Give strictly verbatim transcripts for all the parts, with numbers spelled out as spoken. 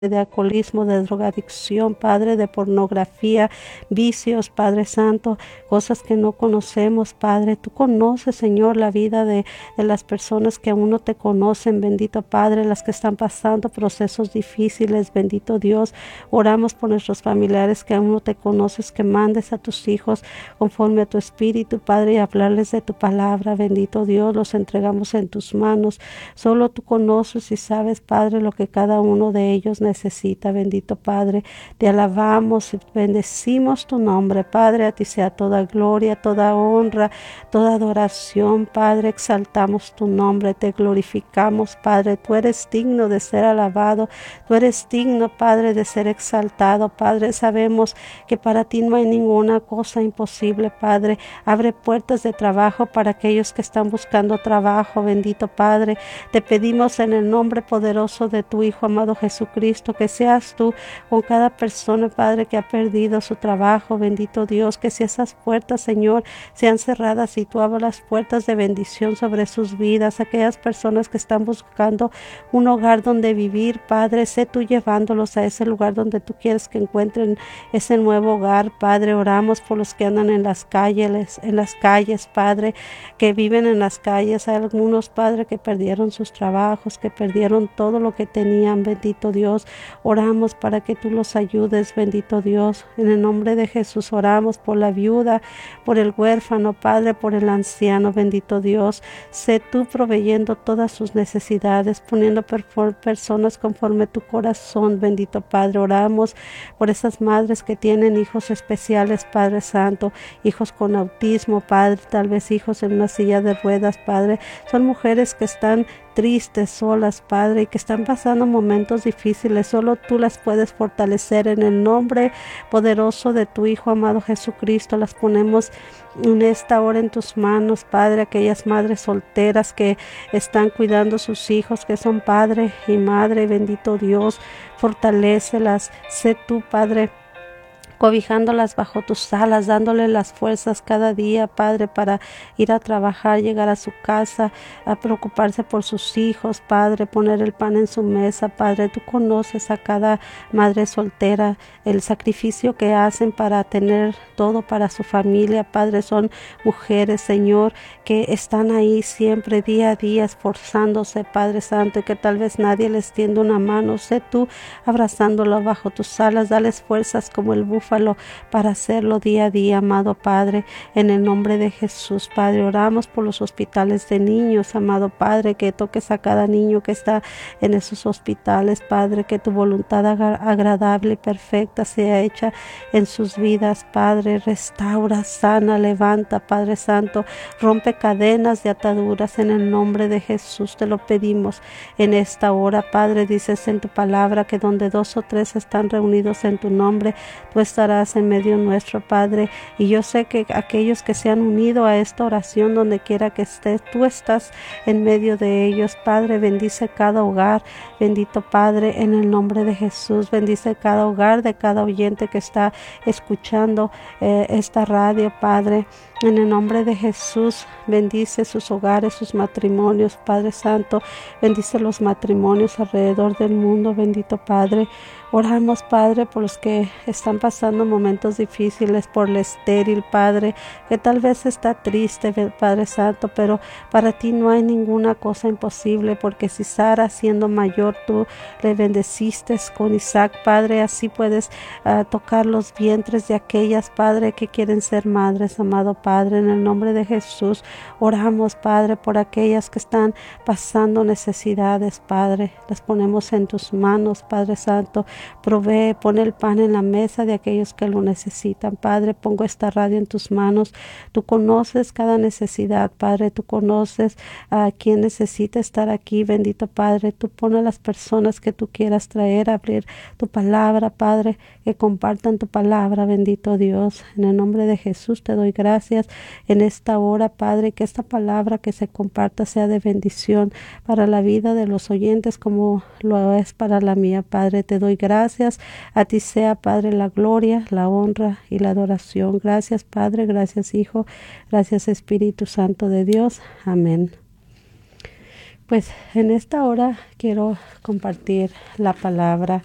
de alcoholismo, de drogadicción, Padre, de pornografía, vicios, Padre Santo, cosas que no conocemos, Padre. Tú conoces, Señor, la vida de, de las personas que aún no te conocen, bendito Padre, las que están pasando procesos difíciles, bendito Dios. Oramos por nuestros familiares que aún no te conoces, que mandes a tus hijos conforme a tu espíritu, Padre, y hablarles de tu palabra, bendito Dios. Los entregamos en tus manos. Solo tú conoces y sabes, Padre, lo que cada uno de ellos necesita. necesita, bendito Padre. Te alabamos y bendecimos tu nombre, Padre. A ti sea toda gloria, toda honra, toda adoración, Padre. Exaltamos tu nombre, te glorificamos, Padre. Tú eres digno de ser alabado, tú eres digno, Padre, de ser exaltado, Padre. Sabemos que para ti no hay ninguna cosa imposible, Padre. Abre puertas de trabajo para aquellos que están buscando trabajo, bendito Padre. Te pedimos en el nombre poderoso de tu Hijo amado Jesucristo, que seas tú con cada persona, Padre, que ha perdido su trabajo, bendito Dios, que si esas puertas, Señor, sean cerradas y tú abras las puertas de bendición sobre sus vidas, aquellas personas que están buscando un hogar donde vivir, Padre, sé tú llevándolos a ese lugar donde tú quieres que encuentren ese nuevo hogar, Padre. Oramos por los que andan en las calles, en las calles, Padre, que viven en las calles. Hay algunos, Padre, que perdieron sus trabajos, que perdieron todo lo que tenían, bendito Dios. Oramos para que tú los ayudes, bendito Dios. En el nombre de Jesús oramos por la viuda, por el huérfano, Padre, por el anciano, bendito Dios. Sé tú proveyendo todas sus necesidades, poniendo personas conforme tu corazón, bendito Padre. Oramos por esas madres que tienen hijos especiales, Padre Santo, hijos con autismo, Padre, tal vez hijos en una silla de ruedas, Padre. Son mujeres que están tristes, solas, Padre, y que están pasando momentos difíciles. Solo tú las puedes fortalecer. En el nombre poderoso de tu Hijo amado Jesucristo, las ponemos en esta hora en tus manos, Padre. Aquellas madres solteras que están cuidando a sus hijos, que son padre y madre, bendito Dios, fortalécelas. Sé tú, Padre, cobijándolas bajo tus alas, dándole las fuerzas cada día, Padre, para ir a trabajar, llegar a su casa, a preocuparse por sus hijos, Padre, poner el pan en su mesa, Padre. Tú conoces a cada madre soltera, el sacrificio que hacen para tener todo para su familia, Padre. Son mujeres, Señor, que están ahí siempre, día a día, esforzándose, Padre Santo, y que tal vez nadie les tiende una mano. Sé tú abrazándolo bajo tus alas, dales fuerzas como el búfalo para hacerlo día a día, amado Padre. En el nombre de Jesús, Padre, oramos por los hospitales de niños, amado Padre, que toques a cada niño que está en esos hospitales, Padre, que tu voluntad agradable y perfecta sea hecha en sus vidas, Padre. Restaura, sana, levanta, Padre Santo, rompe cadenas de ataduras en el nombre de Jesús. Te lo pedimos en esta hora, Padre. Dices en tu palabra que donde dos o tres están reunidos en tu nombre, tú estás estarás en medio nuestro, Padre, y yo sé que aquellos que se han unido a esta oración, donde quiera que estés, tú estás en medio de ellos, Padre. Bendice cada hogar, bendito Padre, en el nombre de Jesús. Bendice cada hogar de cada oyente que está escuchando eh, esta radio, Padre. En el nombre de Jesús, bendice sus hogares, sus matrimonios, Padre Santo. Bendice los matrimonios alrededor del mundo, bendito Padre. Oramos, Padre, por los que están pasando momentos difíciles, por la estéril, Padre, que tal vez está triste, Padre Santo, pero para ti no hay ninguna cosa imposible, porque si Sara, siendo mayor, tú le bendeciste con Isaac, Padre, así puedes uh, tocar los vientres de aquellas, Padre, que quieren ser madres, amado Padre. En el nombre de Jesús, oramos, Padre, por aquellas que están pasando necesidades, Padre. Las ponemos en tus manos, Padre Santo. Provee, pone el pan en la mesa de aquellos que lo necesitan, Padre. Pongo esta radio en tus manos. Tú conoces cada necesidad, Padre. Tú conoces a quien necesita estar aquí, bendito Padre. Tú pon a las personas que tú quieras traer a abrir tu palabra, Padre, que compartan tu palabra, bendito Dios. En el nombre de Jesús te doy gracias en esta hora, Padre, que esta palabra que se comparta sea de bendición para la vida de los oyentes como lo es para la mía, Padre. Te doy gracias. Gracias a ti sea, Padre, la gloria, la honra y la adoración. Gracias, Padre, gracias, Hijo, gracias, Espíritu Santo de Dios. Amén. Pues en esta hora quiero compartir la palabra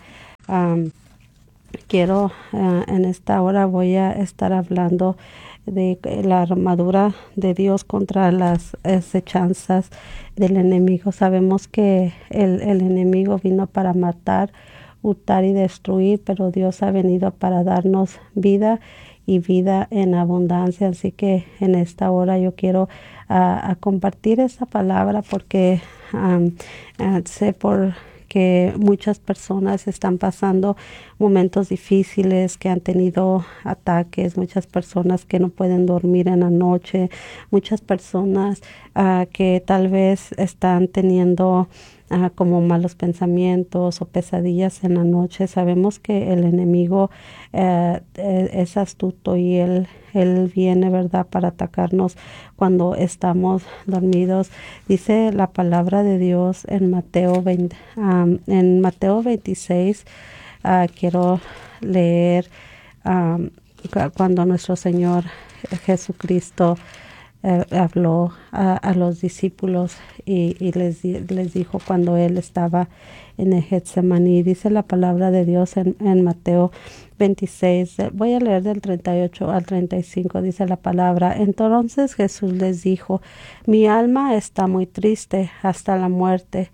Um, quiero, uh, en esta hora voy a estar hablando de la armadura de Dios contra las acechanzas del enemigo. Sabemos que el, el enemigo vino para matar, hurtar y destruir, pero Dios ha venido para darnos vida y vida en abundancia. Así que en esta hora yo quiero uh, a compartir esa palabra porque um, uh, sé por que muchas personas están pasando momentos difíciles, que han tenido ataques, muchas personas que no pueden dormir en la noche, muchas personas uh, que tal vez están teniendo uh, como malos pensamientos o pesadillas en la noche. Sabemos que el enemigo uh, es astuto y él, él viene, ¿verdad?, para atacarnos cuando estamos dormidos. Dice la palabra de Dios en Mateo veinte, um, en Mateo veintiséis. Uh, quiero leer um, cuando nuestro Señor Jesucristo uh, habló a, a los discípulos y, y les, les dijo cuando él estaba en el Getsemaní. Dice la palabra de Dios en, en Mateo veintiséis, voy a leer del treinta y ocho al treinta y cinco, dice la palabra. Entonces Jesús les dijo: mi alma está muy triste hasta la muerte,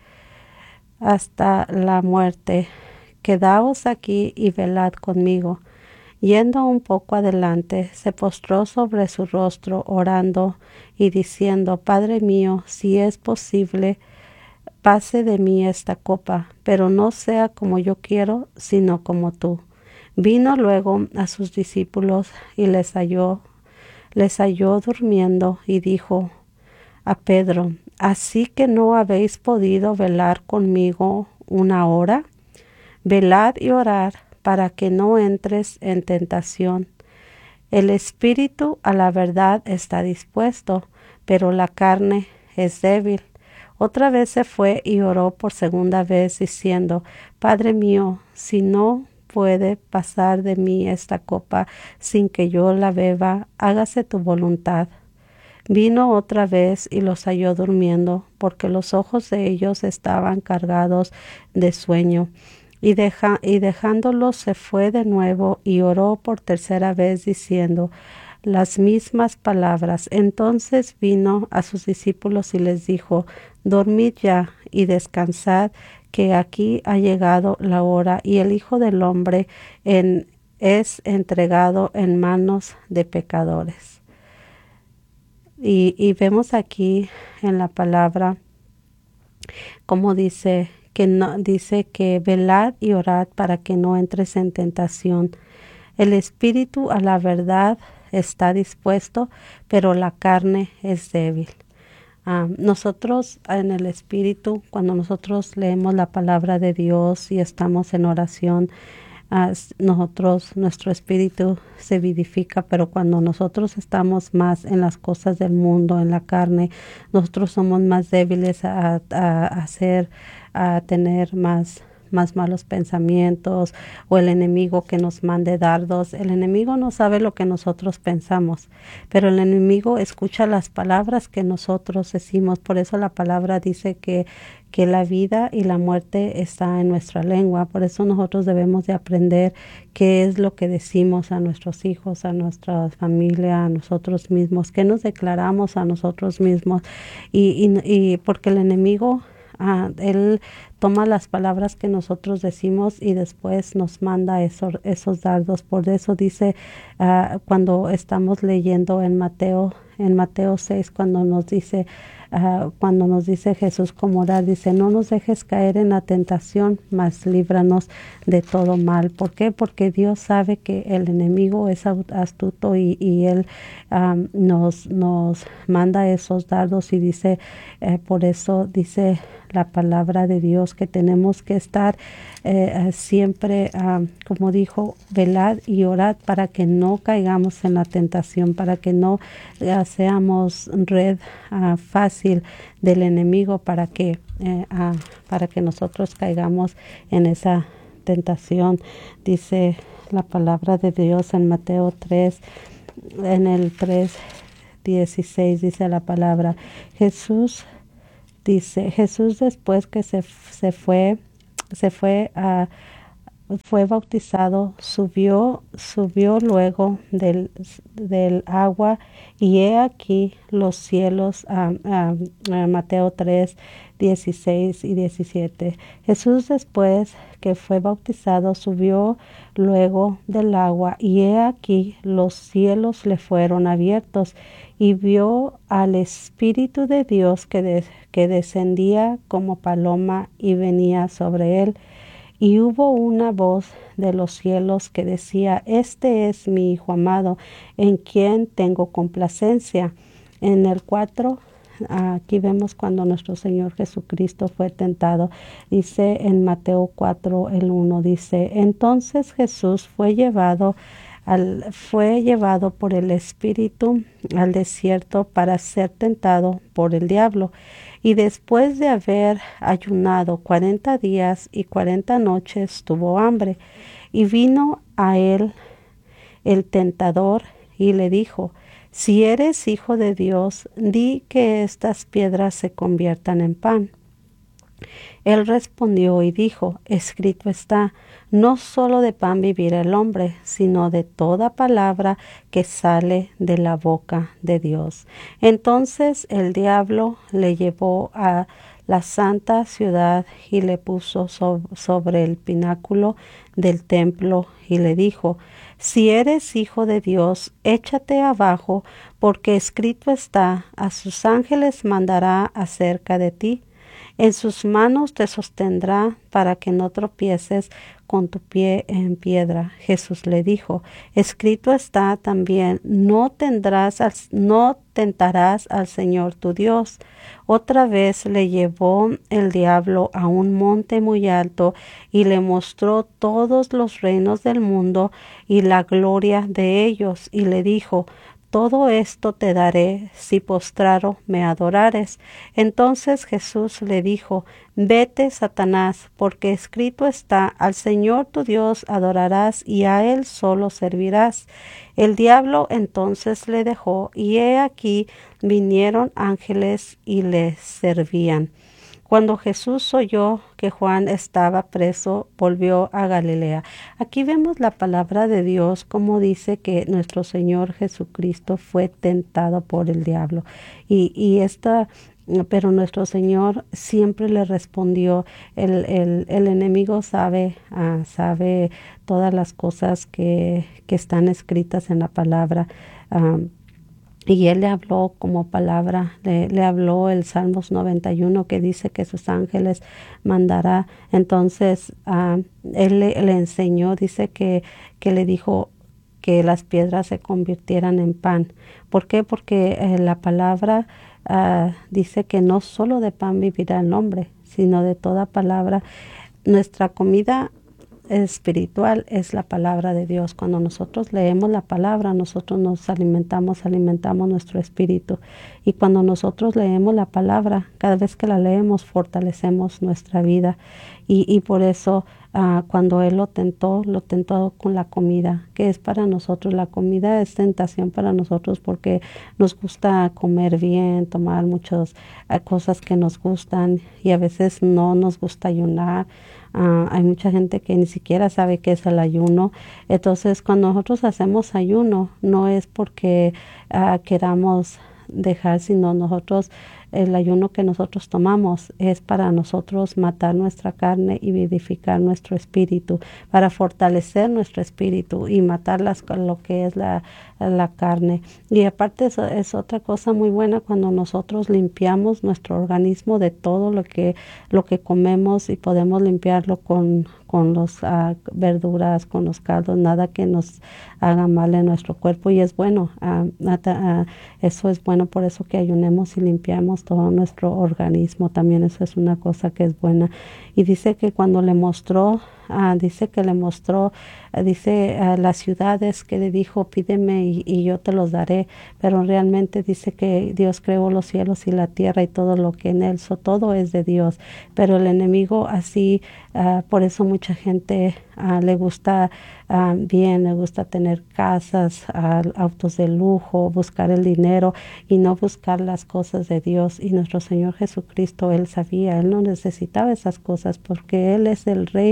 hasta la muerte. Quedaos aquí y velad conmigo. Yendo un poco adelante, se postró sobre su rostro, orando y diciendo: Padre mío, si es posible, pase de mí esta copa, pero no sea como yo quiero, sino como tú. Vino luego a sus discípulos y les halló, les halló durmiendo y dijo a Pedro: ¿así que no habéis podido velar conmigo una hora? Velad y orad para que no entres en tentación. El espíritu a la verdad está dispuesto, pero la carne es débil. Otra vez se fue y oró por segunda vez, diciendo: Padre mío, si no puede pasar de mí esta copa sin que yo la beba, hágase tu voluntad. Vino otra vez y los halló durmiendo, porque los ojos de ellos estaban cargados de sueño. Y, deja, y dejándolos se fue de nuevo y oró por tercera vez, diciendo las mismas palabras. Entonces vino a sus discípulos y les dijo: dormid ya y descansad, que aquí ha llegado la hora, y el Hijo del Hombre en, es entregado en manos de pecadores. Y, y vemos aquí en la palabra como dice que no, dice que velad y orad para que no entres en tentación. El espíritu a la verdad está dispuesto, pero la carne es débil. Um, nosotros en el espíritu, cuando nosotros leemos la palabra de Dios y estamos en oración, uh, nosotros, nuestro espíritu se vivifica, pero cuando nosotros estamos más en las cosas del mundo, en la carne, nosotros somos más débiles a, a, a hacer, a tener más más malos pensamientos, o el enemigo que nos mande dardos. El enemigo no sabe lo que nosotros pensamos, pero el enemigo escucha las palabras que nosotros decimos. Por eso la palabra dice que, que la vida y la muerte está en nuestra lengua. Por eso nosotros debemos de aprender qué es lo que decimos a nuestros hijos, a nuestra familia, a nosotros mismos, qué nos declaramos a nosotros mismos. Y, y, y porque el enemigo, Uh, él toma las palabras que nosotros decimos y después nos manda esos, esos dardos. Por eso dice uh, cuando estamos leyendo en Mateo, en Mateo seis, cuando nos dice, uh, cuando nos dice Jesús cómo orar, dice: no nos dejes caer en la tentación, mas líbranos de todo mal. ¿Por qué? Porque Dios sabe que el enemigo es astuto y, y él um, nos, nos manda esos dardos, y dice, eh, por eso dice la palabra de Dios que tenemos que estar eh, siempre, uh, como dijo, velad y orad para que no caigamos en la tentación, para que no uh, seamos red uh, fácil del enemigo, para que, eh, uh, para que nosotros caigamos en esa tentación. Dice la palabra de Dios en Mateo tres, en el tres dieciséis, dice la palabra: Jesús Dice, Jesús después que se, se fue, se fue a, fue bautizado, subió, subió luego del, del agua, y he aquí los cielos, um, um, uh, Mateo tres, dieciséis y diecisiete. Jesús, después que fue bautizado, subió luego del agua, y he aquí los cielos le fueron abiertos, y vio al Espíritu de Dios que, de, que descendía como paloma y venía sobre él. Y hubo una voz de los cielos que decía: Este es mi Hijo amado, en quien tengo complacencia. En el cuatro, aquí vemos cuando nuestro Señor Jesucristo fue tentado. Dice en Mateo cuatro, el uno, dice: Entonces Jesús fue llevado Al, fue llevado por el Espíritu al desierto para ser tentado por el diablo. Y después de haber ayunado cuarenta días y cuarenta noches, tuvo hambre. Y vino a él el tentador y le dijo: Si eres hijo de Dios, di que estas piedras se conviertan en pan. Él respondió y dijo: Escrito está, no solo de pan vivirá el hombre, sino de toda palabra que sale de la boca de Dios. Entonces el diablo le llevó a la santa ciudad y le puso so- sobre el pináculo del templo y le dijo: Si eres hijo de Dios, échate abajo, porque escrito está: a sus ángeles mandará acerca de ti. En sus manos te sostendrá para que no tropieces con tu pie en piedra. Jesús le dijo: Escrito está también: no tendrás al, no tentarás al Señor tu Dios. Otra vez le llevó el diablo a un monte muy alto y le mostró todos los reinos del mundo y la gloria de ellos, y le dijo: Todo esto te daré si postrado me adorares. Entonces Jesús le dijo: Vete, Satanás, porque escrito está: Al Señor tu Dios adorarás y a Él solo servirás. El diablo entonces le dejó, y he aquí vinieron ángeles y le servían. Cuando Jesús oyó que Juan estaba preso, volvió a Galilea. Aquí vemos la palabra de Dios, como dice que nuestro Señor Jesucristo fue tentado por el diablo. Y, y esta, pero nuestro Señor siempre le respondió. El, el, el enemigo sabe, uh, sabe todas las cosas que, que están escritas en la palabra. Um, Y él le habló como palabra, le, le habló el Salmos noventa y uno que dice que sus ángeles mandará. Entonces, uh, él le, le enseñó, dice que, que le dijo que las piedras se convirtieran en pan. ¿Por qué? Porque eh, la palabra uh, dice que no solo de pan vivirá el hombre, sino de toda palabra. Nuestra comida espiritual es la palabra de Dios. Cuando nosotros leemos la palabra, nosotros nos alimentamos, alimentamos nuestro espíritu. Y cuando nosotros leemos la palabra, cada vez que la leemos, fortalecemos nuestra vida. Y, y por eso, uh, cuando Él lo tentó, lo tentó con la comida, que es para nosotros. La comida es tentación para nosotros porque nos gusta comer bien, tomar muchas uh, cosas que nos gustan, y a veces no nos gusta ayunar. Uh, hay mucha gente que ni siquiera sabe qué es el ayuno. Entonces, cuando nosotros hacemos ayuno, no es porque uh, queramos dejar, sino nosotros, el ayuno que nosotros tomamos es para nosotros matar nuestra carne y vivificar nuestro espíritu, para fortalecer nuestro espíritu y matar las, lo que es la, la carne. Y aparte eso es otra cosa muy buena, cuando nosotros limpiamos nuestro organismo de todo lo que, lo que comemos, y podemos limpiarlo con, con las uh, verduras, con los caldos, nada que nos haga mal en nuestro cuerpo, y es bueno, uh, uh, eso es bueno, por eso que ayunemos y limpiamos todo nuestro organismo, también eso es una cosa que es buena. Y dice que cuando le mostró, uh, dice que le mostró, uh, dice uh, las ciudades, que le dijo: pídeme y, y yo te los daré, pero realmente dice que Dios creó los cielos y la tierra y todo lo que en él, so, todo es de Dios, pero el enemigo así, uh, por eso mucha gente uh, le gusta uh, bien, le gusta tener casas, uh, autos de lujo, buscar el dinero y no buscar las cosas de Dios. Y nuestro Señor Jesucristo, Él sabía, Él no necesitaba esas cosas porque Él es el Rey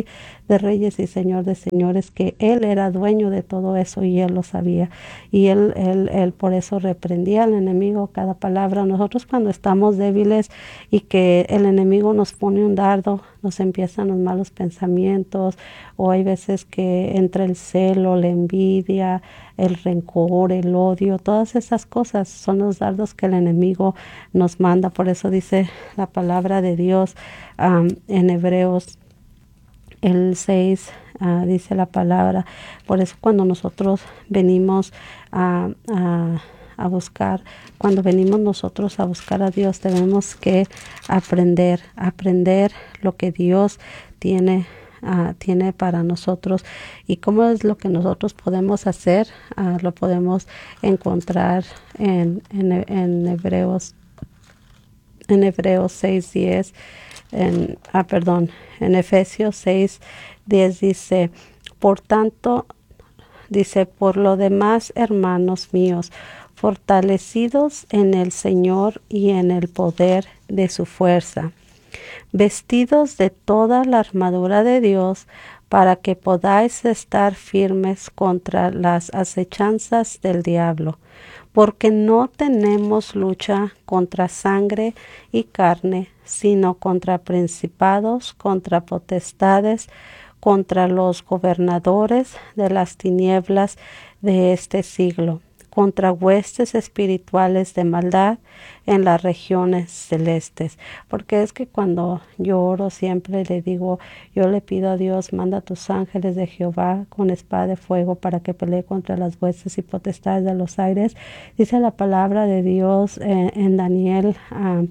de reyes y Señor de señores, que Él era dueño de todo eso y Él lo sabía. Y Él, él, él por eso reprendía al enemigo cada palabra. Nosotros cuando estamos débiles y que el enemigo nos pone un dardo, nos empiezan los malos pensamientos, o hay veces que entra el celo, la envidia, el rencor, el odio, todas esas cosas son los dardos que el enemigo nos manda. Por eso dice la palabra de Dios um, en Hebreos el seis, uh, dice la palabra. Por eso cuando nosotros venimos a, a, a buscar, cuando venimos nosotros a buscar a Dios, tenemos que aprender, aprender lo que Dios tiene Uh, tiene para nosotros y cómo es lo que nosotros podemos hacer. Uh, lo podemos encontrar en, en, en Hebreos en Hebreos seis diez, en, ah, perdón, en Efesios seis diez dice, por tanto, dice, por lo demás, hermanos míos, fortalecidos en el Señor y en el poder de su fuerza, vestidos de toda la armadura de Dios, para que podáis estar firmes contra las acechanzas del diablo, porque no tenemos lucha contra sangre y carne, sino contra principados, contra potestades, contra los gobernadores de las tinieblas de este siglo, contra huestes espirituales de maldad en las regiones celestes. Porque es que cuando yo oro siempre le digo, yo le pido a Dios, manda a tus ángeles de Jehová con espada de fuego para que pelee contra las huestes y potestades de los aires. Dice la palabra de Dios en, en Daniel, um,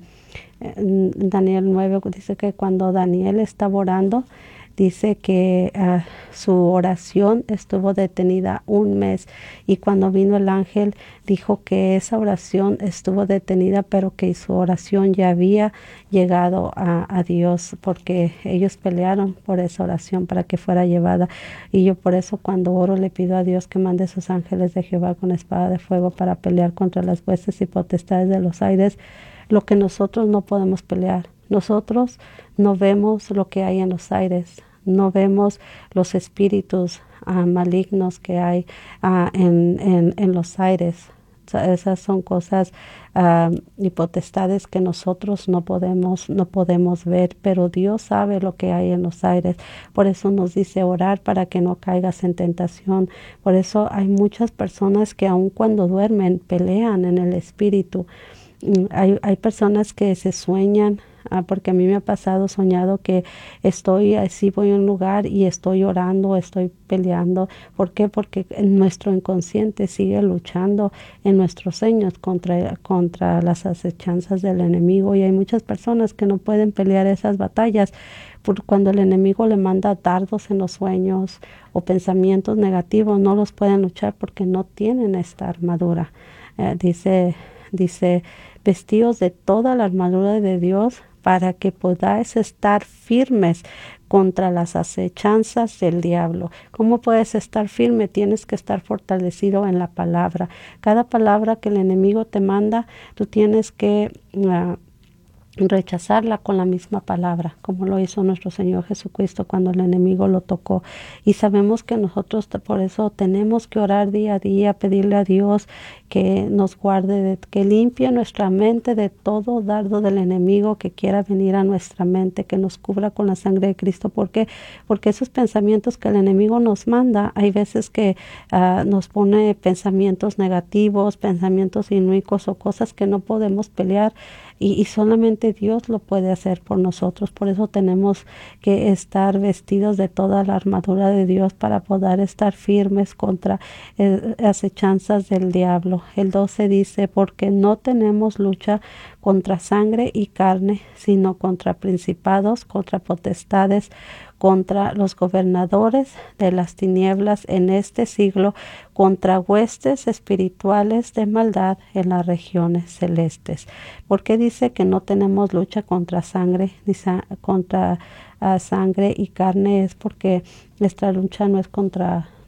en Daniel nueve, dice que cuando Daniel estaba orando, dice que uh, su oración estuvo detenida un mes, y cuando vino el ángel dijo que esa oración estuvo detenida, pero que su oración ya había llegado a, a Dios, porque ellos pelearon por esa oración para que fuera llevada. Y yo por eso cuando oro le pido a Dios que mande sus ángeles de Jehová con espada de fuego para pelear contra las huestes y potestades de los aires, lo que nosotros no podemos pelear. Nosotros no vemos lo que hay en los aires, no vemos los espíritus uh, malignos que hay uh, en, en, en los aires. O sea, esas son cosas uh, y potestades que nosotros no podemos, no podemos ver, pero Dios sabe lo que hay en los aires. Por eso nos dice orar para que no caigas en tentación. Por eso hay muchas personas que aun cuando duermen pelean en el espíritu. Hay, hay personas que se sueñan, ah, porque a mí me ha pasado soñado que estoy así, voy a un lugar y estoy orando, estoy peleando. ¿Por qué? Porque nuestro inconsciente sigue luchando en nuestros sueños contra, contra las acechanzas del enemigo, y hay muchas personas que no pueden pelear esas batallas por cuando el enemigo le manda dardos en los sueños o pensamientos negativos. No los pueden luchar porque no tienen esta armadura. Eh, dice Dice, vestidos de toda la armadura de Dios para que podáis estar firmes contra las acechanzas del diablo. ¿Cómo puedes estar firme? Tienes que estar fortalecido en la palabra. Cada palabra que el enemigo te manda, tú tienes que uh, rechazarla con la misma palabra, como lo hizo nuestro Señor Jesucristo cuando el enemigo lo tocó. Y sabemos que nosotros por eso tenemos que orar día a día, pedirle a Dios que nos guarde, de, que limpie nuestra mente de todo dardo del enemigo que quiera venir a nuestra mente, que nos cubra con la sangre de Cristo. ¿Por qué? Porque esos pensamientos que el enemigo nos manda, hay veces que uh, nos pone pensamientos negativos, pensamientos inicuos o cosas que no podemos pelear, y, y solamente Dios lo puede hacer por nosotros. Por eso tenemos que estar vestidos de toda la armadura de Dios para poder estar firmes contra eh, acechanzas del diablo. El doce dice, porque no tenemos lucha contra sangre y carne, sino contra principados, contra potestades, contra los gobernadores de las tinieblas en este siglo, contra huestes espirituales de maldad en las regiones celestes. ¿Por qué dice que no tenemos lucha contra sangre ni sa contra uh, sangre y carne? Es porque nuestra lucha no es contra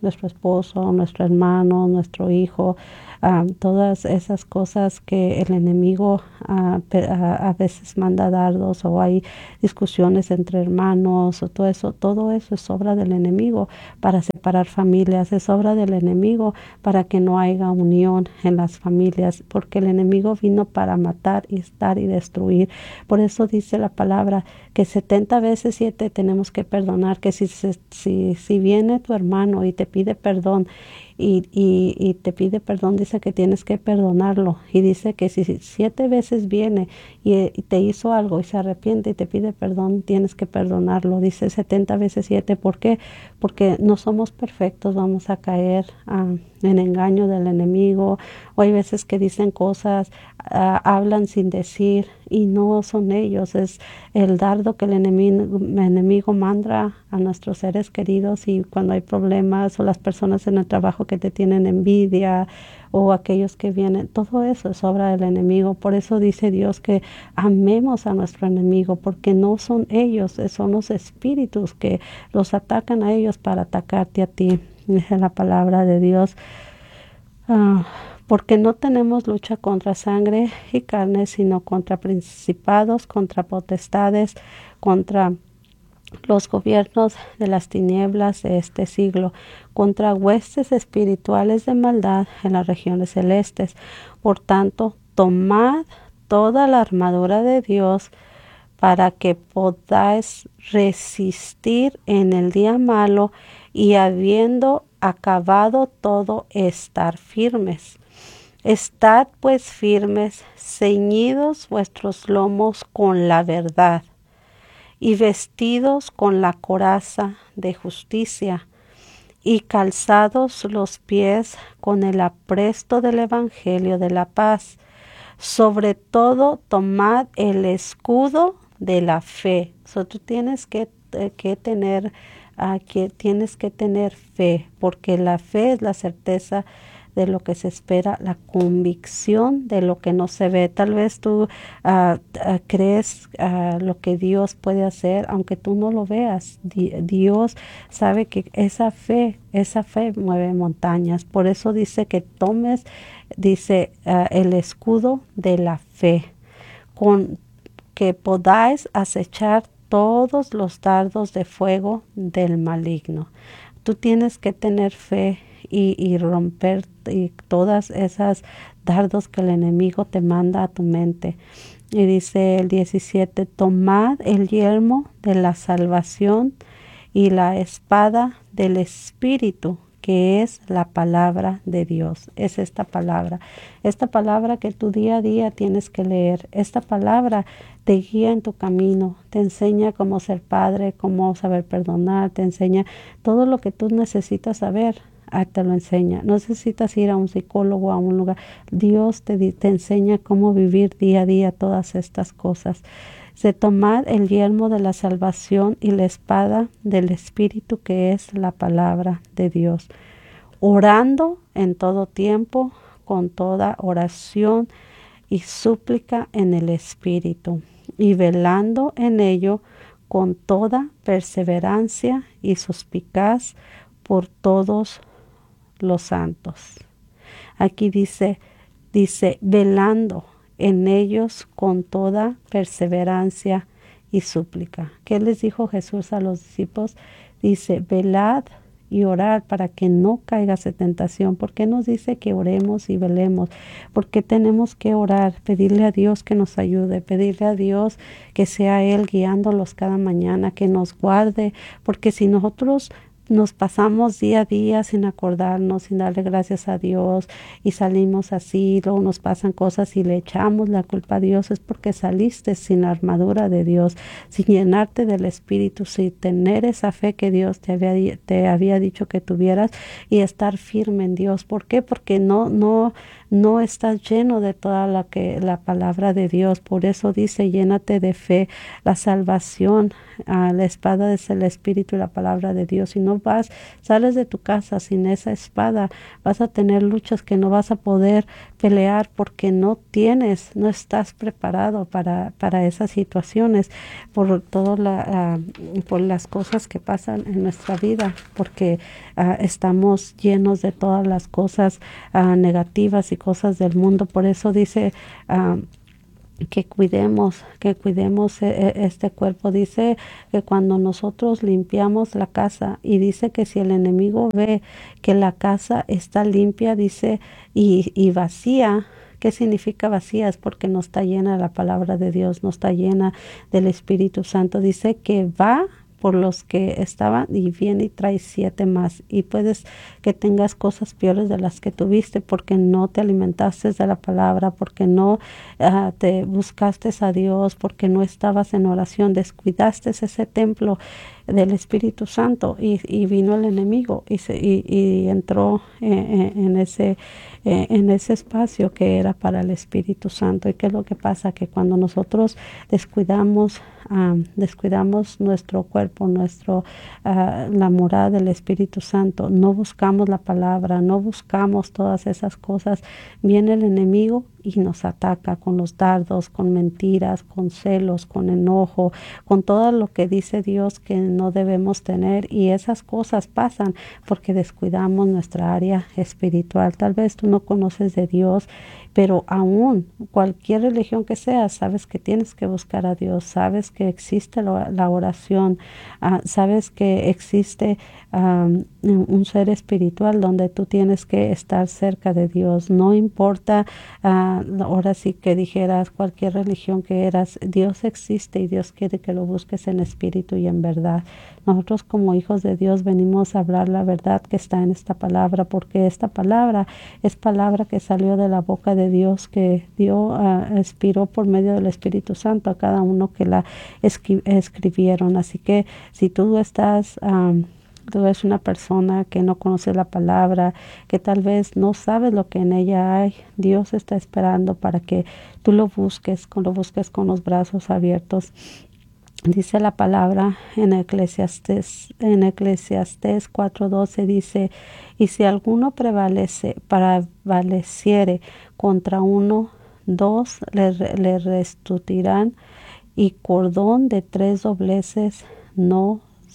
nuestro esposo, nuestro hermano, nuestro hijo, um, todas esas cosas que el enemigo uh, a, a veces manda dardos, o hay discusiones entre hermanos, o todo eso, todo eso es obra del enemigo para separar familias, es obra del enemigo para que no haya unión en las familias, porque el enemigo vino para matar y estar y destruir. Por eso dice la palabra que setenta veces siete tenemos que perdonar, que si, si, si viene tu hermano y te pide perdón, Y, y, y te pide perdón, dice que tienes que perdonarlo, y dice que si siete veces viene y, y te hizo algo y se arrepiente y te pide perdón, tienes que perdonarlo. Dice setenta veces siete. ¿Por qué? Porque no somos perfectos, vamos a caer uh, en engaño del enemigo, o hay veces que dicen cosas, uh, hablan sin decir, y no son ellos, es el dardo que el enemigo, el enemigo manda a nuestros seres queridos, y cuando hay problemas, o las personas en el trabajo que te tienen envidia, o aquellos que vienen, todo eso es obra del enemigo. Por eso dice Dios que amemos a nuestro enemigo, porque no son ellos, son los espíritus que los atacan a ellos para atacarte a ti. Dice la palabra de Dios, uh, porque no tenemos lucha contra sangre y carne, sino contra principados, contra potestades, contra los gobiernos de las tinieblas de este siglo, contra huestes espirituales de maldad en las regiones celestes. Por tanto, tomad toda la armadura de Dios para que podáis resistir en el día malo, y habiendo acabado todo, estar firmes. Estad pues firmes, ceñidos vuestros lomos con la verdad, y vestidos con la coraza de justicia, y calzados los pies con el apresto del evangelio de la paz. Sobre todo, tomad el escudo de la fe. So, tú tienes que, eh, que tener, uh, que tienes que tener fe, porque la fe es la certeza de lo que se espera, la convicción de lo que no se ve. Tal vez tú uh, uh, crees uh, lo que Dios puede hacer, aunque tú no lo veas. Di- Dios sabe que esa fe, esa fe mueve montañas. Por eso dice que tomes, dice, uh, el escudo de la fe, con que podáis acechar todos los dardos de fuego del maligno. Tú tienes que tener fe y, y romper y todas esas dardos que el enemigo te manda a tu mente. Y dice el diecisiete, tomad el yelmo de la salvación y la espada del Espíritu, que es la palabra de Dios. Es esta palabra, esta palabra que tú día a día tienes que leer. Esta palabra te guía en tu camino, te enseña cómo ser padre, cómo saber perdonar, te enseña todo lo que tú necesitas saber. Ah, te lo enseña. No necesitas ir a un psicólogo, a un lugar. Dios te, te enseña cómo vivir día a día todas estas cosas. Se tomad el yelmo de la salvación y la espada del Espíritu, que es la palabra de Dios, orando en todo tiempo con toda oración y súplica en el Espíritu, y velando en ello con toda perseverancia y suspicaz por todos los santos. Aquí dice, dice, velando en ellos con toda perseverancia y súplica. ¿Qué les dijo Jesús a los discípulos? Dice, velad y orad para que no caigas en tentación. ¿Por qué nos dice que oremos y velemos? Porque tenemos que orar, pedirle a Dios que nos ayude, pedirle a Dios que sea Él guiándolos cada mañana, que nos guarde, porque si nosotros nos pasamos día a día sin acordarnos, sin darle gracias a Dios, y salimos así, luego nos pasan cosas y le echamos la culpa a Dios, es porque saliste sin la armadura de Dios, sin llenarte del Espíritu, sin tener esa fe que Dios te había, te había dicho que tuvieras, y estar firme en Dios. ¿Por qué? Porque no, no, no estás lleno de toda la, que, la palabra de Dios. Por eso dice, llénate de fe, la salvación, uh, la espada es el Espíritu y la palabra de Dios. Y no vas, sales de tu casa sin esa espada, vas a tener luchas que no vas a poder pelear porque no tienes, no estás preparado para, para esas situaciones, por todo la, uh, por las cosas que pasan en nuestra vida, porque uh, estamos llenos de todas las cosas uh, negativas y cosas del mundo. Por eso dice uh, que cuidemos, que cuidemos este cuerpo. Dice que cuando nosotros limpiamos la casa, y dice que si el enemigo ve que la casa está limpia, dice, y, y vacía. ¿Qué significa vacía? Es porque no está llena de la palabra de Dios, no está llena del Espíritu Santo. Dice que va por los que estaban y viene y trae siete más. Y puedes que tengas cosas peores de las que tuviste porque no te alimentaste de la palabra, porque no uh, te buscaste a Dios, porque no estabas en oración, descuidaste ese templo del Espíritu Santo, y, y vino el enemigo y, se, y, y entró en, en ese en ese espacio que era para el Espíritu Santo. ¿Y qué es lo que pasa? Que cuando nosotros descuidamos um, descuidamos nuestro cuerpo, nuestro uh, la morada del Espíritu Santo, no buscamos la palabra, no buscamos todas esas cosas, viene el enemigo y nos ataca con los dardos, con mentiras, con celos, con enojo, con todo lo que dice Dios que no debemos tener. Y esas cosas pasan porque descuidamos nuestra área espiritual. Tal vez tú no conoces de Dios, pero aún cualquier religión que sea, sabes que tienes que buscar a Dios, sabes que existe la, la oración, uh, sabes que existe um, un ser espiritual donde tú tienes que estar cerca de Dios. No importa uh, ahora sí que dijeras cualquier religión que eras, Dios existe y Dios quiere que lo busques en espíritu y en verdad. Nosotros como hijos de Dios venimos a hablar la verdad que está en esta palabra, porque esta palabra es palabra que salió de la boca de Dios, que Dios uh, inspiró por medio del Espíritu Santo a cada uno que la escri escribieron. Así que si tú estás... Um, tú eres una persona que no conoce la palabra, que tal vez no sabes lo que en ella hay, Dios está esperando para que tú lo busques, lo busques con los brazos abiertos. Dice la palabra en Eclesiastés, en Eclesiastés cuatro doce, dice, y si alguno prevalece, prevaleciere contra uno, dos le, le restituirán, y cordón de tres dobleces no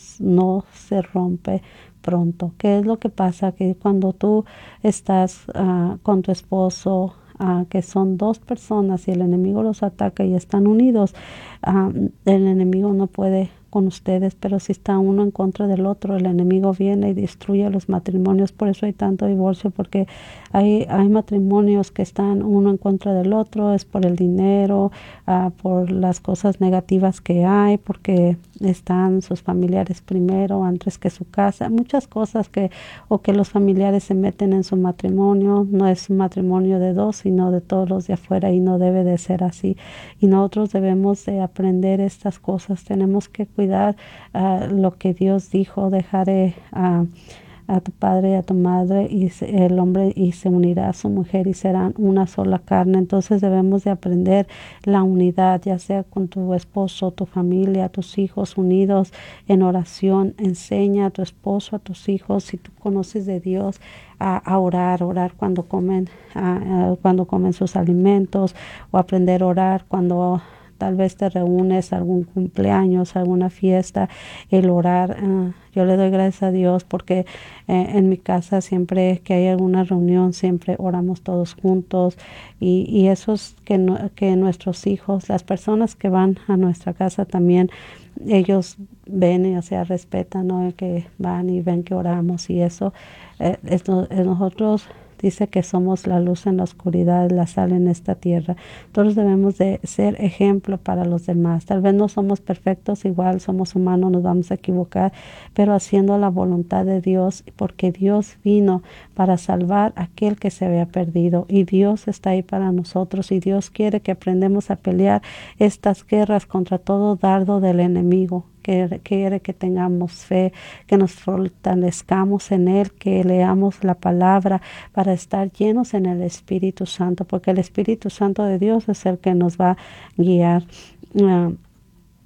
no se rompe pronto. ¿Qué es lo que pasa? Que cuando tú estás uh, con tu esposo, uh, que son dos personas y el enemigo los ataca y están unidos, uh, el enemigo no puede con ustedes, pero si está uno en contra del otro, el enemigo viene y destruye los matrimonios. Por eso hay tanto divorcio, porque hay, hay matrimonios que están uno en contra del otro, es por el dinero, uh, por las cosas negativas que hay, porque están sus familiares primero antes que su casa, muchas cosas que, o que los familiares se meten en su matrimonio. No es un matrimonio de dos, sino de todos los de afuera, y no debe de ser así. Y nosotros debemos de aprender estas cosas, tenemos que cuidar uh, lo que Dios dijo, dejaré uh, a tu padre y a tu madre, y el hombre y se unirá a su mujer y serán una sola carne. Entonces debemos de aprender la unidad, ya sea con tu esposo, tu familia, tus hijos unidos en oración. Enseña a tu esposo, a tus hijos, si tú conoces de Dios, a, a orar, orar cuando comen, a, a, cuando comen sus alimentos, o aprender a orar cuando tal vez te reúnes a algún cumpleaños, alguna fiesta, el orar. Uh, yo le doy gracias a Dios porque eh, en mi casa siempre que hay alguna reunión, siempre oramos todos juntos, y, y eso es que, no, que nuestros hijos, las personas que van a nuestra casa también, ellos ven y o sea, respetan, ¿no? Que van y ven que oramos, y eso eh, es, es nosotros. Dice que somos la luz en la oscuridad, la sal en esta tierra. Todos debemos de ser ejemplo para los demás. Tal vez no somos perfectos, igual somos humanos, nos vamos a equivocar, pero haciendo la voluntad de Dios, porque Dios vino para salvar a aquel que se había perdido, y Dios está ahí para nosotros, y Dios quiere que aprendamos a pelear estas guerras contra todo dardo del enemigo. Que quiere que tengamos fe, que nos fortalezcamos en Él, que leamos la palabra para estar llenos en el Espíritu Santo, porque el Espíritu Santo de Dios es el que nos va a guiar. Uh,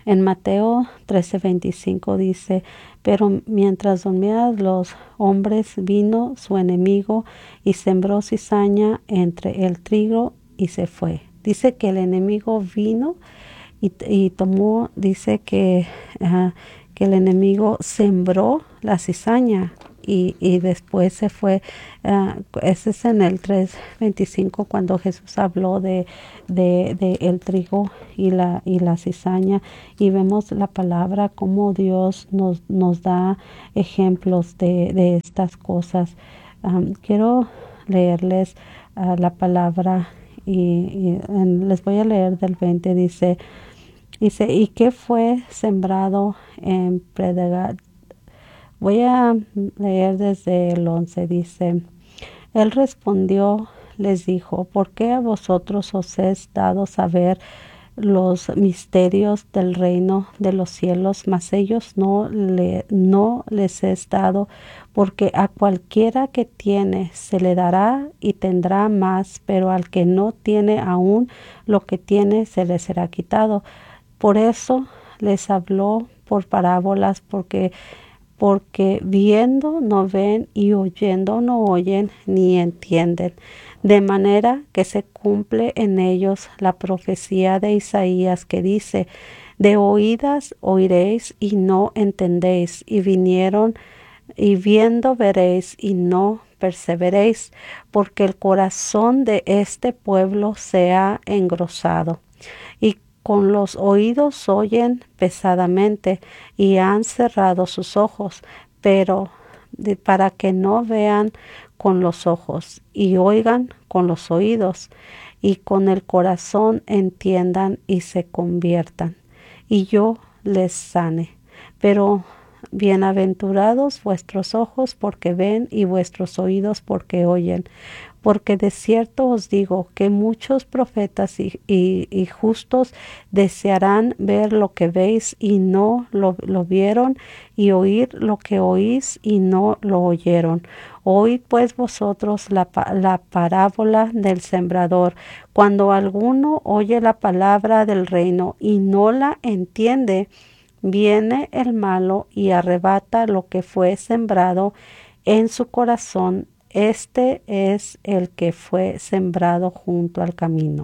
En Mateo trece veinticinco dice, pero mientras dormían los hombres, vino su enemigo y sembró cizaña entre el trigo y se fue. Dice que el enemigo vino y, y tomó, dice que, uh, que el enemigo sembró la cizaña y, y después se fue. Uh, ese es en el tres veinticinco cuando Jesús habló de, de, de el trigo y la, y la cizaña, y vemos la palabra como Dios nos, nos da ejemplos de, de estas cosas. Um, quiero leerles uh, la palabra y, y en, les voy a leer del veinte. Dice, dice, ¿y qué fue sembrado en Pedregal? Voy a leer desde el once. Dice, él respondió, les dijo, ¿por qué a vosotros os es dado saber los misterios del reino de los cielos? Mas ellos no, le, no les es dado, porque a cualquiera que tiene se le dará y tendrá más, pero al que no tiene aún lo que tiene se le será quitado. Por eso les habló por parábolas, porque porque viendo no ven y oyendo no oyen ni entienden, de manera que se cumple en ellos la profecía de Isaías que dice, de oídas oiréis y no entendéis, y vinieron y viendo veréis y no perseveréis, porque el corazón de este pueblo se ha engrosado, y con los oídos oyen pesadamente y han cerrado sus ojos, pero de, para que no vean con los ojos y oigan con los oídos y con el corazón entiendan y se conviertan y yo les sane. Pero bienaventurados vuestros ojos porque ven y vuestros oídos porque oyen. Porque de cierto os digo que muchos profetas y, y, y justos desearán ver lo que veis y no lo, lo vieron, y oír lo que oís y no lo oyeron. Oíd pues vosotros la, la parábola del sembrador. Cuando alguno oye la palabra del reino y no la entiende, viene el malo y arrebata lo que fue sembrado en su corazón. Este es el que fue sembrado junto al camino.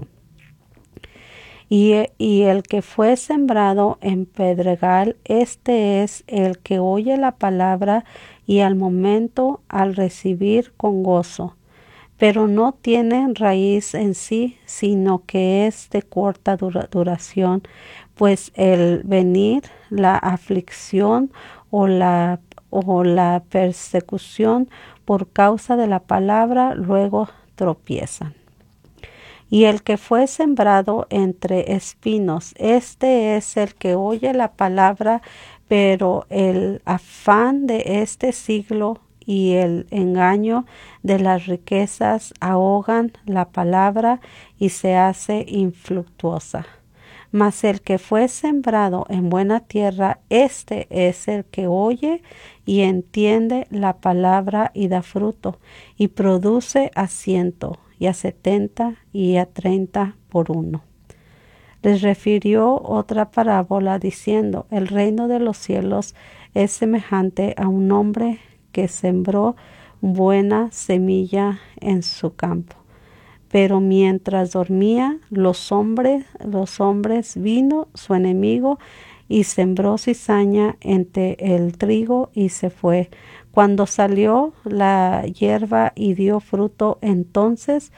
Y, y el que fue sembrado en pedregal, este es el que oye la palabra y al momento al recibir con gozo, pero no tiene raíz en sí, sino que es de corta dura, duración, pues el venir la aflicción o la, o la persecución por causa de la palabra, luego tropiezan. Y el que fue sembrado entre espinos, este es el que oye la palabra, pero el afán de este siglo y el engaño de las riquezas ahogan la palabra y se hace infructuosa. Mas el que fue sembrado en buena tierra, este es el que oye y entiende la palabra y da fruto, y produce a ciento, y a setenta, y a treinta por uno. Les refirió otra parábola diciendo, el reino de los cielos es semejante a un hombre que sembró buena semilla en su campo. Pero mientras dormía, los hombres, los hombres vino su enemigo y sembró cizaña entre el trigo y se fue. Cuando salió la hierba y dio fruto, entonces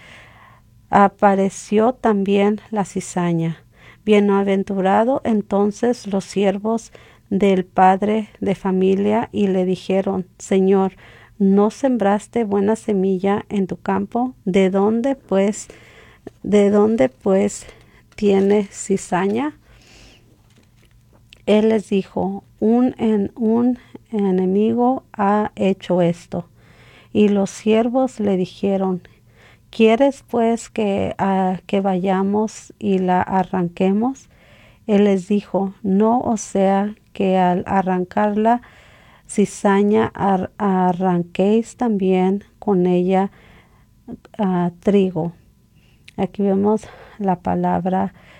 apareció también la cizaña. Bienaventurado entonces los siervos del padre de familia y le dijeron, Señor, ¿no sembraste buena semilla en tu campo? ¿De dónde pues, de dónde pues tiene cizaña? Él les dijo, un, en, un enemigo ha hecho esto. Y los siervos le dijeron, ¿quieres pues que, uh, que vayamos y la arranquemos? Él les dijo, no, o sea que al arrancarla cizaña ar arranquéis también con ella uh, trigo. Aquí vemos la palabra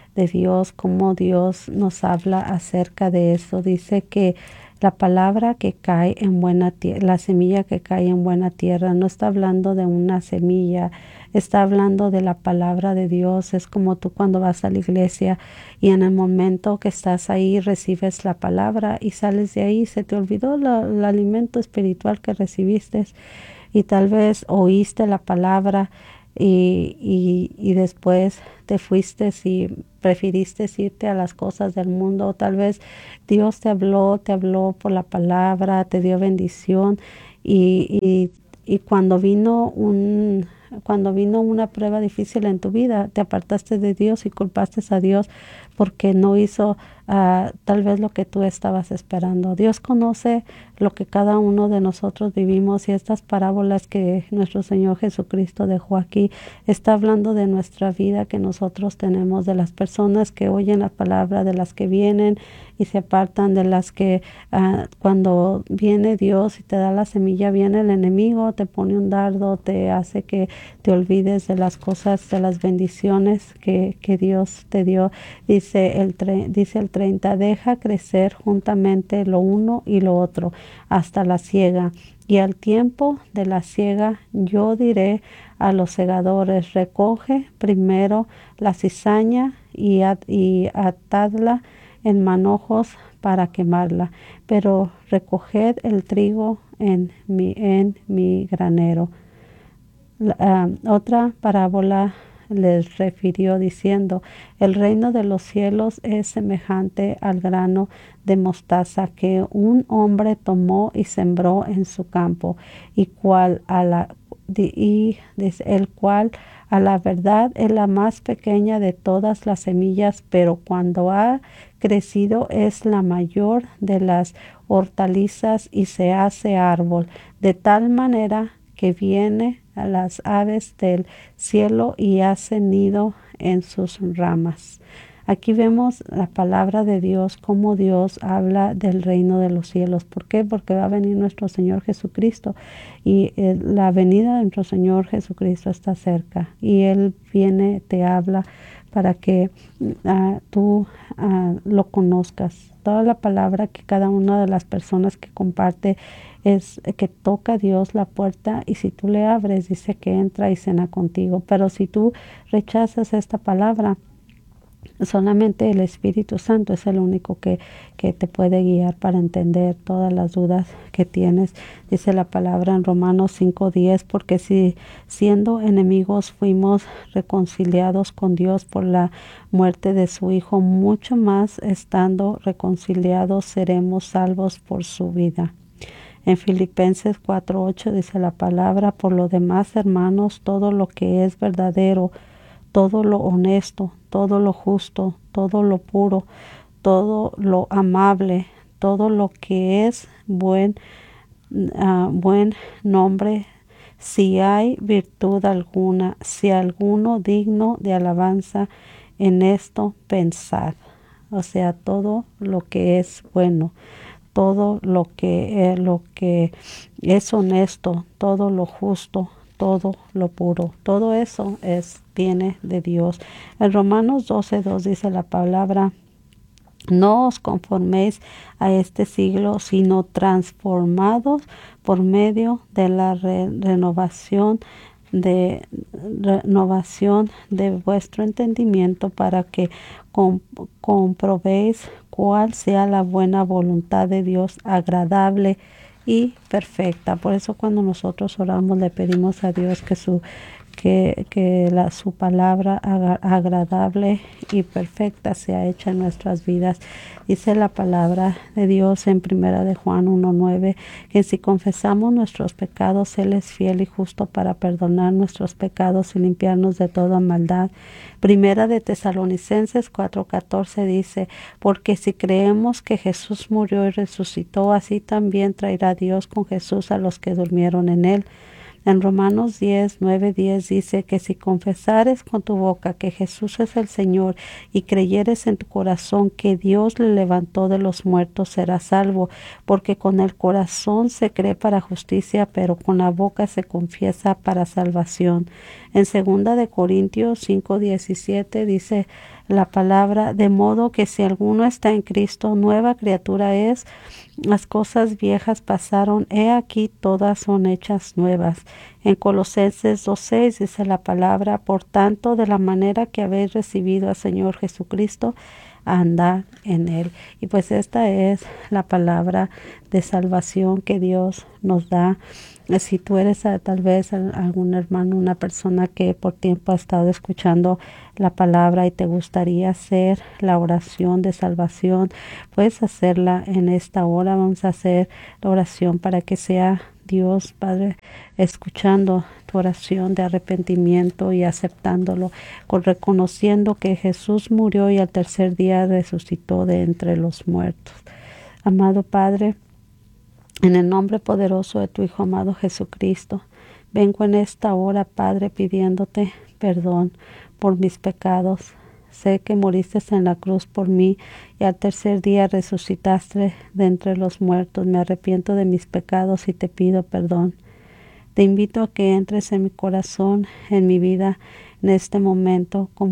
de Dios, cómo Dios nos habla acerca de eso. Dice que la palabra que cae en buena tierra, la semilla que cae en buena tierra, no está hablando de una semilla, está hablando de la palabra de Dios. Es como tú cuando vas a la iglesia y en el momento que estás ahí recibes la palabra y sales de ahí, se te olvidó la, el alimento espiritual que recibiste y tal vez oíste la palabra y, y, y después te fuiste y prefiriste irte a las cosas del mundo. Tal vez Dios te habló, te habló por la palabra, te dio bendición y, y, y cuando vino un cuando vino una prueba difícil en tu vida, te apartaste de Dios y culpaste a Dios porque no hizo uh, tal vez lo que tú estabas esperando. Dios conoce lo que cada uno de nosotros vivimos y estas parábolas que nuestro Señor Jesucristo dejó aquí está hablando de nuestra vida que nosotros tenemos, de las personas que oyen la palabra, de las que vienen y se apartan, de las que uh, cuando viene Dios y te da la semilla, viene el enemigo, te pone un dardo, te hace que te olvides de las cosas, de las bendiciones que, que Dios te dio. Dice el, dice el treinta, deja crecer juntamente lo uno y lo otro hasta la siega. Y al tiempo de la siega yo diré a los segadores, recoge primero la cizaña y, at, y atadla en manojos para quemarla, pero recoged el trigo en mi, en mi granero. La, uh, otra parábola les refirió diciendo, el reino de los cielos es semejante al grano de mostaza que un hombre tomó y sembró en su campo, y cual a la y el cual a la verdad es la más pequeña de todas las semillas, pero cuando ha crecido es la mayor de las hortalizas y se hace árbol, de tal manera que viene a las aves del cielo y hace nido en sus ramas. Aquí vemos la palabra de Dios, cómo Dios habla del reino de los cielos. ¿Por qué? Porque va a venir nuestro Señor Jesucristo y eh, la venida de nuestro Señor Jesucristo está cerca y Él viene, te habla para que uh, tú uh, lo conozcas. Toda la palabra que cada una de las personas que comparte es que toca a Dios la puerta y si tú le abres dice que entra y cena contigo. Pero si tú rechazas esta palabra, solamente el Espíritu Santo es el único que, que te puede guiar para entender todas las dudas que tienes. Dice la palabra en Romanos cinco diez, porque si siendo enemigos fuimos reconciliados con Dios por la muerte de su Hijo, mucho más estando reconciliados seremos salvos por su vida. En Filipenses cuatro ocho dice la palabra, por lo demás, hermanos, todo lo que es verdadero, todo lo honesto, todo lo justo, todo lo puro, todo lo amable, todo lo que es buen, uh, buen nombre, si hay virtud alguna, si alguno digno de alabanza, en esto pensad. O sea, todo lo que es bueno, todo lo que, eh, lo que es honesto, todo lo justo, todo lo puro, todo eso es viene de Dios. En Romanos doce dos dice la palabra, no os conforméis a este siglo, sino transformados por medio de la re renovación de renovación de vuestro entendimiento, para que comp comprobéis cuál sea la buena voluntad de Dios, agradable y perfecta. Por eso cuando nosotros oramos le pedimos a Dios que su que, que la, su palabra agradable y perfecta sea hecha en nuestras vidas. Dice la palabra de Dios en primera de Juan uno nueve, que si confesamos nuestros pecados, Él es fiel y justo para perdonar nuestros pecados y limpiarnos de toda maldad. Primera de Tesalonicenses cuatro catorce dice, porque si creemos que Jesús murió y resucitó, así también traerá Dios con Jesús a los que durmieron en Él. En Romanos diez, nueve, diez dice que si confesares con tu boca que Jesús es el Señor y creyeres en tu corazón que Dios le levantó de los muertos, serás salvo, porque con el corazón se cree para justicia, pero con la boca se confiesa para salvación. En segunda de Corintios cinco diecisiete dice la palabra, de modo que si alguno está en Cristo, nueva criatura es. Las cosas viejas pasaron, he aquí todas son hechas nuevas. En Colosenses dos seis dice la palabra, por tanto, de la manera que habéis recibido al Señor Jesucristo, andad en él. Y pues esta es la palabra de salvación que Dios nos da. Si tú eres a, tal vez a, algún hermano, una persona que por tiempo ha estado escuchando la palabra y te gustaría hacer la oración de salvación, puedes hacerla en esta hora. Vamos a hacer la oración para que sea Dios, Padre, escuchando tu oración de arrepentimiento y aceptándolo, con reconociendo que Jesús murió y al tercer día resucitó de entre los muertos. Amado Padre, en el nombre poderoso de tu Hijo amado Jesucristo, vengo en esta hora, Padre, pidiéndote perdón por mis pecados. Sé que moriste en la cruz por mí y al tercer día resucitaste de entre los muertos. Me arrepiento de mis pecados y te pido perdón. Te invito a que entres en mi corazón, en mi vida, en este momento. Con,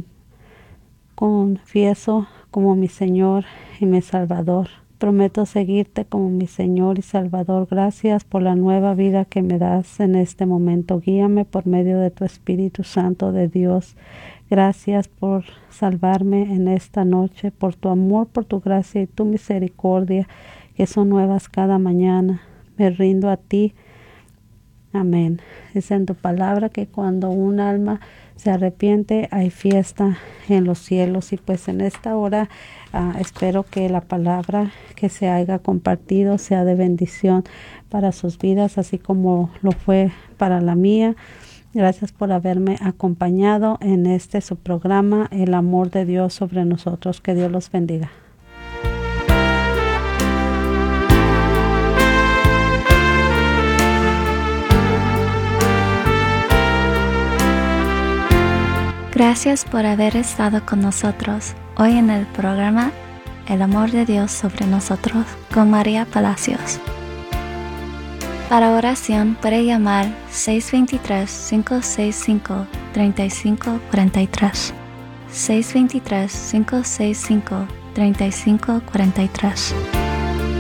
confieso como mi Señor y mi Salvador. Prometo seguirte como mi Señor y Salvador. Gracias por la nueva vida que me das en este momento. Guíame por medio de tu Espíritu Santo de Dios. Gracias por salvarme en esta noche, por tu amor, por tu gracia y tu misericordia, que son nuevas cada mañana. Me rindo a ti. Amén. Es en tu palabra que cuando un alma se arrepiente hay fiesta en los cielos. Y pues en esta hora uh, espero que la palabra que se haya compartido sea de bendición para sus vidas, así como lo fue para la mía. Gracias por haberme acompañado en este su programa, El amor de Dios sobre nosotros. Que Dios los bendiga. Gracias por haber estado con nosotros hoy en el programa El amor de Dios sobre nosotros con María Palacios. Para oración puede llamar seis dos tres, cinco seis cinco, tres cinco cuatro tres. seis dos tres, cinco seis cinco, tres cinco cuatro tres.